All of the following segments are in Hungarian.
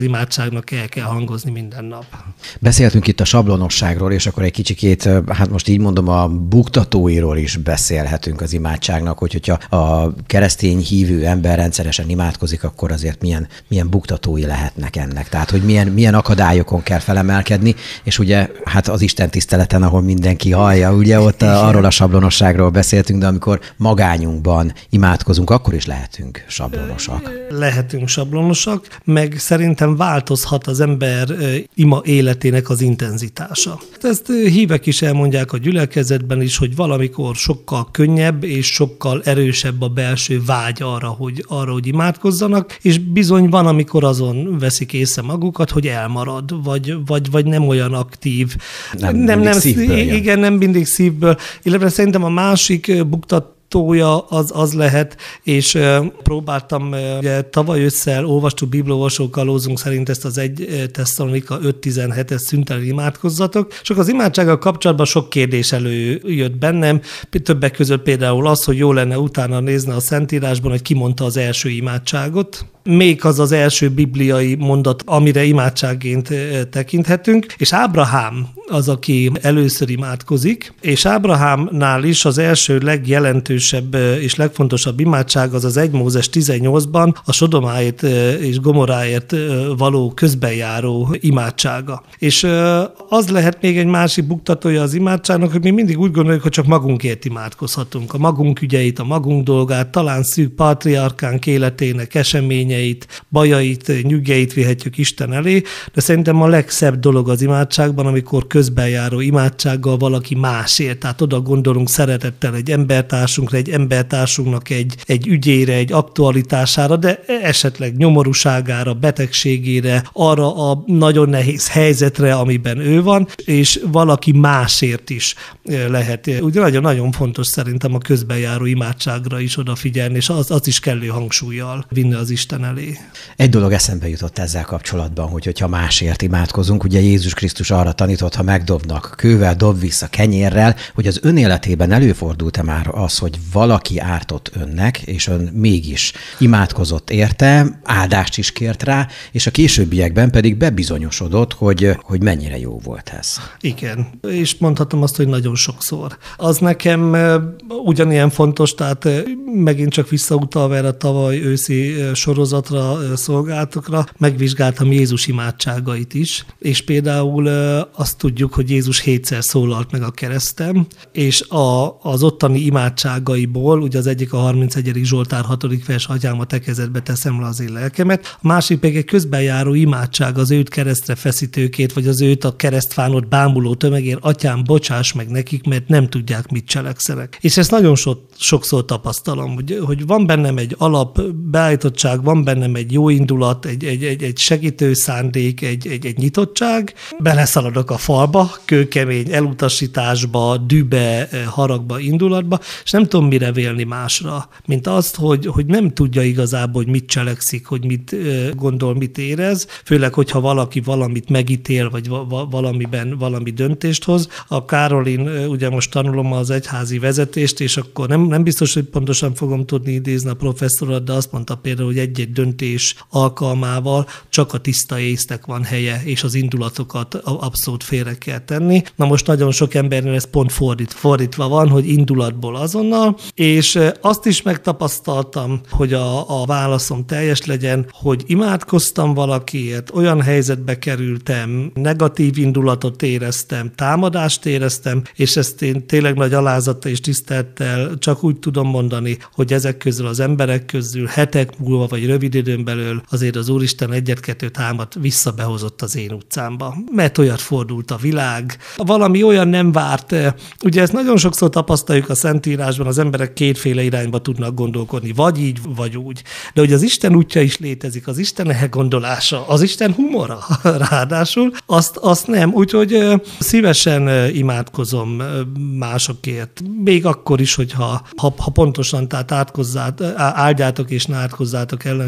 imádságnak el kell hangozni minden nap. Beszéltünk itt a sablonosságról, és akkor egy kicsikét, hát most így mondom, a buktatóiról is beszélhetünk az imádságnak, hogyha a keresztény hívő ember rendszeresen imádkozik, akkor azért milyen buktatói lehetnek ennek. Tehát, hogy milyen akadályokon kell felemelkedni, és ugye hát az Isten tiszteleten, ahol mindenki hallja, ugye ott arról a sablonosságról beszéltünk, de amikor magányunkban imádkozunk, akkor is lehetünk sablonosak. Lehetünk sablonosak, meg szerintem változhat az ember ima életének az intenzitása. Ezt hívek is elmondják a gyülekezetben is, hogy valamikor sokkal könnyebb és sokkal erősebb a belső vágy arra, hogy imádkozzanak, és bizony van, amikor azon veszik észre magukat, hogy elmarad, vagy nem olyan aktív. Nem szívből. Igen, nem mindig szívből. Illetve szerintem a másik buktatója az lehet, és próbáltam, ugye tavaly ősszel olvastuk Bibliaolvasó kalózunk szerint ezt az 1 Tesszalonika 5.17-es szüntelen imádkozzatok, és az imádsággal kapcsolatban sok kérdés előjött bennem, többek között például az, hogy jó lenne utána nézni a Szentírásban, hogy ki mondta az első imádságot, még az első bibliai mondat, amire imádságként tekinthetünk, és Ábrahám az, aki először imádkozik, és Ábrahámnál is az első legjelentősebb és legfontosabb imádság az 1 Mózes 18-ban a Sodomáért és Gomoráért való közbenjáró imádsága. És az lehet még egy másik buktatója az imádságnak, hogy mi mindig úgy gondoljuk, hogy csak magunkért imádkozhatunk. A magunk ügyeit, a magunk dolgát, talán szűk patriarkánk életének eseményeit, bajait, nyüggeit vihetjük Isten elé, de szerintem a legszebb dolog az imádságban, amikor közbenjáró imádsággal valaki másért, tehát oda gondolunk szeretettel egy embertársunkra, egy embertársunknak egy ügyére, egy aktualitására, de esetleg nyomorúságára, betegségére, arra a nagyon nehéz helyzetre, amiben ő van, és valaki másért is lehet. Ugye nagyon-nagyon fontos szerintem a közbenjáró imádságra is odafigyelni, és az is kellő hangsúllyal vinni az Isten elé. Egy dolog eszembe jutott ezzel kapcsolatban, hogyha másért imádkozunk, ugye Jézus Krisztus arra tanított, ha megdobnak kővel, dob vissza kenyérrel, hogy az ön életében előfordult-e már az, hogy valaki ártott önnek, és ön mégis imádkozott érte, áldást is kért rá, és a későbbiekben pedig bebizonyosodott, hogy mennyire jó volt ez. Igen, és mondhatom azt, hogy nagyon sokszor. Az nekem ugyanilyen fontos, tehát megint csak visszautalva erre a tavaly őszi sorozatra, szolgálatokra, megvizsgáltam Jézus imádságait is, és például azt tudjuk, hogy Jézus 7-szer szólalt meg a kereszten, és az ottani imádságaiból, ugye az egyik a 31. Zsoltár 6. vers, Atyám, a te kezedbe teszem le az én lelkemet, a másik pedig egy közbenjáró imádság az őt keresztre feszítőkét, vagy az őt a keresztfánot bámuló tömegért, Atyám, bocsáss meg nekik, mert nem tudják, mit cselekszenek. És ezt nagyon sokszor tapasztalom, hogy van bennem egy alapbeállítottság, van bennem egy jó indulat, egy segítő szándék, egy nyitottság, beleszaladok a falba, kőkemény elutasításba, dühbe, haragba, indulatba, és nem tudom mire vélni másra, mint azt, hogy nem tudja igazából, hogy mit cselekszik, hogy mit gondol, mit érez, főleg, hogyha valaki valamit megítél, vagy valamiben valami döntést hoz. A Károlin, ugye most tanulom az egyházi vezetést, és akkor nem biztos, hogy pontosan fogom tudni idézni a professzorat, de azt mondta például, hogy egy-egy döntés alkalmával csak a tiszta észnek van helye, és az indulatokat abszolút félre kell tenni. Na most nagyon sok embernél ez pont fordítva van, hogy indulatból azonnal, és azt is megtapasztaltam, hogy a válaszom teljes legyen, hogy imádkoztam valakiért, olyan helyzetbe kerültem, negatív indulatot éreztem, támadást éreztem, és ezt én tényleg nagy alázattal és tisztelettel csak úgy tudom mondani, hogy ezek közül az emberek közül hetek múlva, vagy rövid időn belül azért az Úristen egyet-kettőt támadt visszabehozott az én utcámba. Mert olyat fordult a világ, valami olyan nem várt. Ugye ezt nagyon sokszor tapasztaljuk a Szentírásban, az emberek kétféle irányba tudnak gondolkodni, vagy így, vagy úgy. De hogy az Isten útja is létezik, az Isten elgondolása, az Isten humora ráadásul, azt nem. Úgyhogy szívesen imádkozom másokért. Még akkor is, hogyha pontosan, tehát áldjátok és ne átkozzátok ellen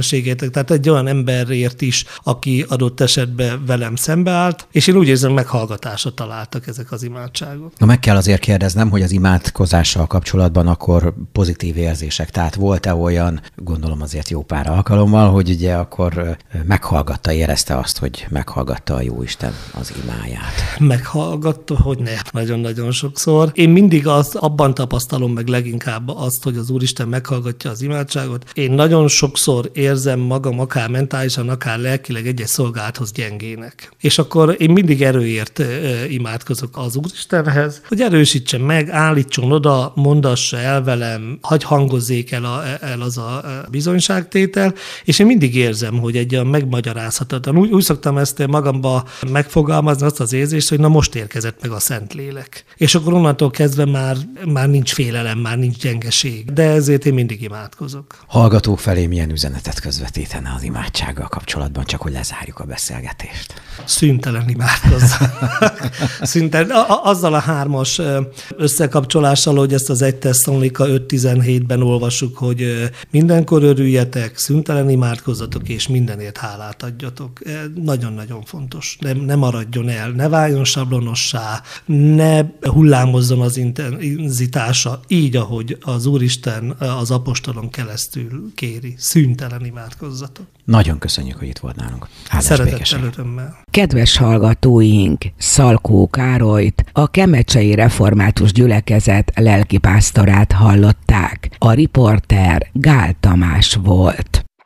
ellenségeitek, tehát egy olyan emberért is, aki adott esetben velem szembeállt, és én úgy érzem, meghallgatásra találtak ezek az imádságok. Na, meg kell azért kérdeznem, hogy az imádkozással kapcsolatban akkor pozitív érzések, tehát volt-e olyan, gondolom azért jó pár alkalommal, hogy ugye akkor meghallgatta, érezte azt, hogy meghallgatta a Jóisten az imáját? Meghallgatta, hogy ne, nagyon-nagyon sokszor. Én mindig abban tapasztalom meg leginkább azt, hogy az Úristen meghallgatja az imádságot. Én nagyon sokszor érzem magam akár mentálisan, akár lelkileg egy szolgálathoz gyengének. És akkor én mindig erőért imádkozok az Úristenhez, hogy erősítsen meg, állítson oda, mondassa el velem, hagy hangozzék el az a bizonyságtétel, és én mindig érzem, hogy egy olyan megmagyarázhatatlan. Úgy szoktam ezt magamba megfogalmazni, azt az érzést, hogy na most érkezett meg a Szentlélek. És akkor onnantól kezdve már nincs félelem, már nincs gyengeség. De ezért én mindig imádkozok. Hallgatók felé milyen üzenetet közvetítene az imádsággal kapcsolatban, csak hogy lezárjuk a beszélgetést? Szüntelen imádkozzanak. Azzal a 3-as összekapcsolással, hogy ezt az 1 Tesszalonika 5.17-ben olvassuk, hogy mindenkor örüljetek, szüntelen imádkozzatok, és mindenért hálát adjatok. Nagyon-nagyon fontos. Ne maradjon el, ne váljon sablonossá, ne hullámozzon az intenzitása, így, ahogy az Úristen az apostolon keresztül kéri. Szüntelen imádkozzatok. Nagyon köszönjük, hogy itt volt nálunk. Szeretettel, örömmel. Kedves hallgatóink, Szalkó Károlyt, a Kemecsei Református Gyülekezet lelkipásztorát hallották. A riporter Gál Tamás volt.